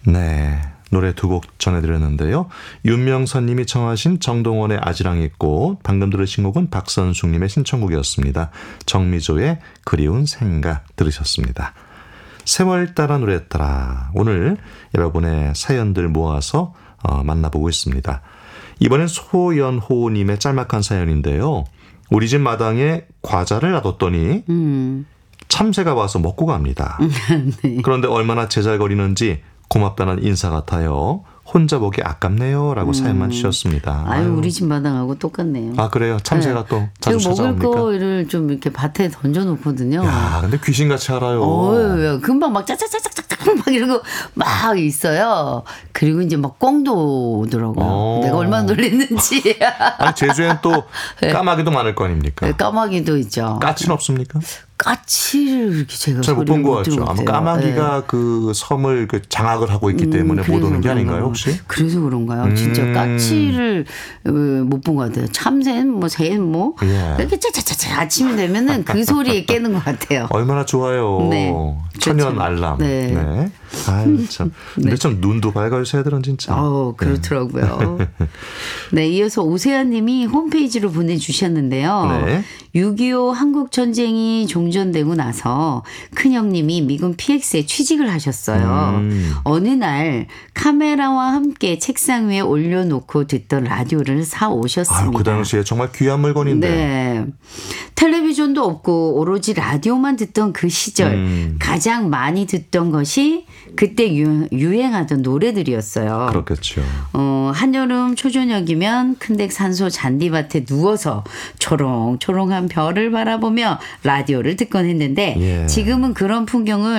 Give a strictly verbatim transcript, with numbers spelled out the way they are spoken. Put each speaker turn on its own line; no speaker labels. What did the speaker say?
네, 노래 두 곡 전해드렸는데요. 윤명선 님이 청하신 정동원의 아지랑이 꽃, 방금 들으신 곡은 박선숙 님의 신청곡이었습니다. 정미조의 그리운 생각 들으셨습니다. 세월 따라 노래 따라, 오늘 여러분의 사연들 모아서 어, 만나보고 있습니다. 이번엔 소연호 님의 짤막한 사연인데요. 우리 집 마당에 과자를 놔뒀더니 음. 참새가 와서 먹고 갑니다. 네. 그런데 얼마나 제잘거리는지 고맙다는 인사 같아요. 혼자 보기 아깝네요. 라고 음. 사연만 주셨습니다.
아유, 아유, 우리 집 마당하고 똑같네요.
아, 그래요? 참새가 네. 또 자주
제가
찾아옵니까?
먹을 거를 좀 이렇게 밭에 던져놓거든요.
야, 근데 귀신같이 알아요.
어, 금방 막 짜짜짜짜짜짜 막 이러고 막 있어요. 그리고 이제 막 꽁도 오더라고요. 어. 내가 얼마나 놀랬는지.
아니, 제주엔 또 까마귀도 많을 거 아닙니까?
네, 까마귀도 있죠.
까치는 없습니까?
까치를 이렇게 제가
잘 못 본 것 같죠. 아마 까마귀가 네. 그 섬을 그 장악을 하고 있기 때문에 음, 못 오는 게 아닌가요, 혹시?
그래서 그런가요? 음. 진짜 까치를 못 본 것 같아요. 참새는 뭐 새는 뭐 예. 이렇게 짜짜짜짜 아침이 되면은 그 소리에 깨는 것 같아요.
얼마나 좋아요. 네. 천연 그렇죠. 알람. 네. 네. 아이 참. 근데 네. 참 눈도 밝아요, 새들은 진짜.
어, 그렇더라고요. 네. 네, 이어서 오세아님이 홈페이지로 보내주셨는데요. 네. 육이오 한국 전쟁이 종전되고 나서 큰형님이 미군 피엑스에 취직을 하셨어요. 음. 어느 날 카메라와 함께 책상 위에 올려놓고 듣던 라디오를 사 오셨습니다.
아유, 그 당시에 정말 귀한 물건인데.
네. 텔레비전도 없고 오로지 라디오만 듣던 그 시절 음. 가장 많이 듣던 것이 그때 유, 유행하던 노래들이었어요.
그렇겠죠.
어, 한여름 초저녁이면 큰댁 산소 잔디밭에 누워서 초롱초롱한 별을 바라보며 라디오를 듣곤 했는데 예. 지금은 그런 풍경을